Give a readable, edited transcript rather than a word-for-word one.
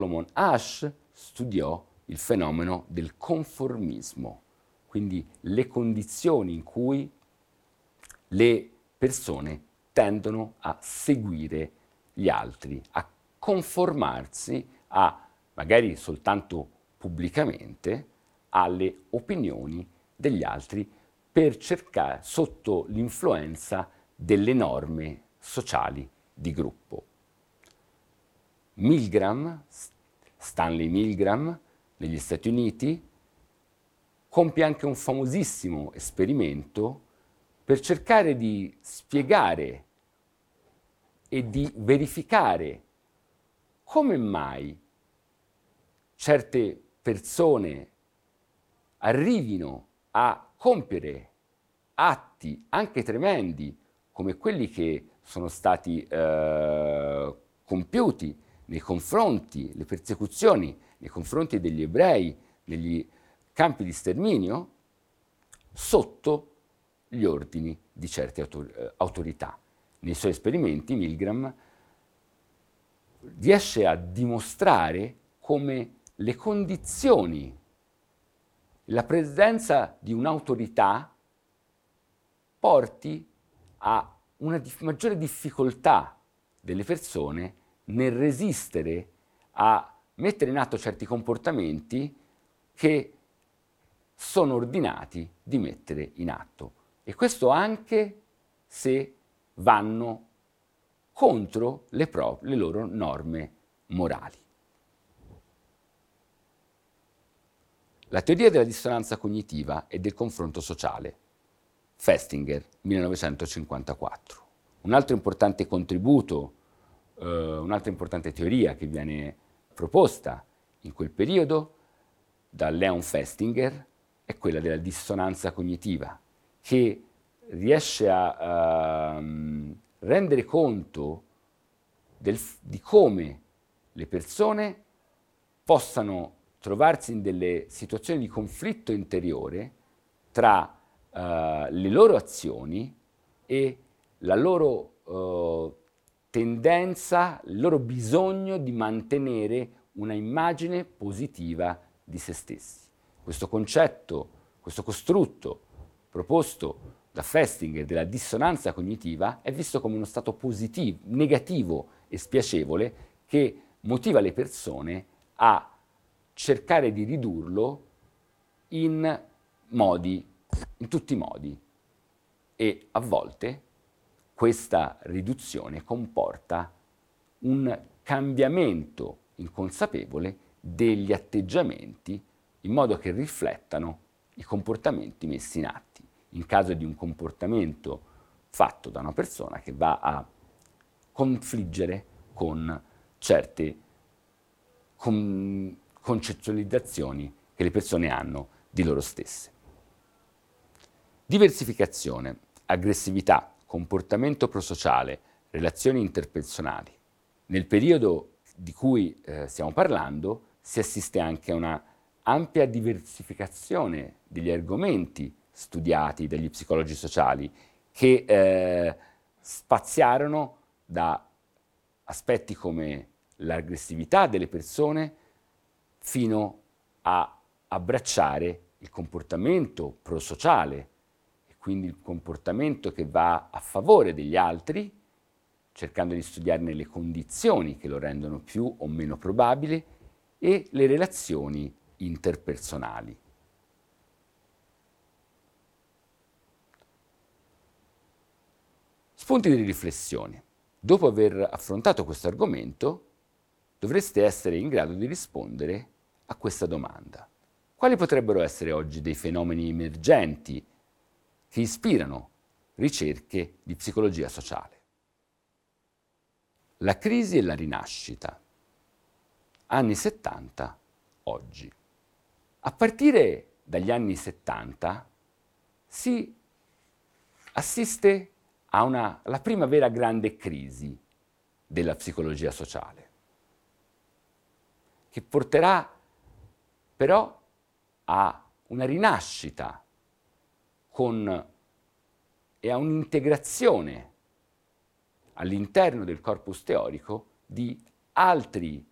Solomon Asch studiò il fenomeno del conformismo, quindi le condizioni in cui le persone tendono a seguire gli altri, a conformarsi magari soltanto pubblicamente, alle opinioni degli altri per cercare, sotto l'influenza delle norme sociali di gruppo. Milgram, Stanley Milgram, negli Stati Uniti, compie anche un famosissimo esperimento per cercare di spiegare e di verificare come mai certe persone arrivino a compiere atti anche tremendi come quelli che sono stati compiuti nei confronti, le persecuzioni nei confronti degli ebrei negli campi di sterminio, sotto gli ordini di certe autorità. Nei suoi esperimenti Milgram riesce a dimostrare come le condizioni, la presenza di un'autorità porti a una maggiore difficoltà delle persone nel resistere a mettere in atto certi comportamenti che sono ordinati di mettere in atto. E questo anche se vanno contro le loro norme morali. La teoria della dissonanza cognitiva e del confronto sociale. Festinger, 1954. Un altro importante contributo, un'altra importante teoria che viene proposta in quel periodo da Leon Festinger è quella della dissonanza cognitiva, che riesce a rendere conto di come le persone possano trovarsi in delle situazioni di conflitto interiore tra le loro azioni e la loro tendenza, il loro bisogno di mantenere una immagine positiva di se stessi. Questo concetto, questo costrutto proposto da Festinger della dissonanza cognitiva è visto come uno stato positivo, negativo e spiacevole che motiva le persone a cercare di ridurlo in tutti i modi, e a volte questa riduzione comporta un cambiamento inconsapevole degli atteggiamenti in modo che riflettano i comportamenti messi in atto. In caso di un comportamento fatto da una persona che va a confliggere con certe concettualizzazioni che le persone hanno di loro stesse. Diversificazione, aggressività, comportamento prosociale, relazioni interpersonali. Nel periodo di cui stiamo parlando si assiste anche a una ampia diversificazione degli argomenti studiati dagli psicologi sociali che spaziarono da aspetti come l'aggressività delle persone fino a abbracciare il comportamento prosociale, e quindi il comportamento che va a favore degli altri, cercando di studiarne le condizioni che lo rendono più o meno probabile, e le relazioni interpersonali. Spunti di riflessione. Dopo aver affrontato questo argomento, dovreste essere in grado di rispondere a questa domanda. Quali potrebbero essere oggi dei fenomeni emergenti che ispirano ricerche di psicologia sociale? La crisi e la rinascita. Anni 70, oggi. A partire dagli anni 70 si assiste alla prima vera grande crisi della psicologia sociale, che porterà però a una rinascita e a un'integrazione all'interno del corpus teorico di altri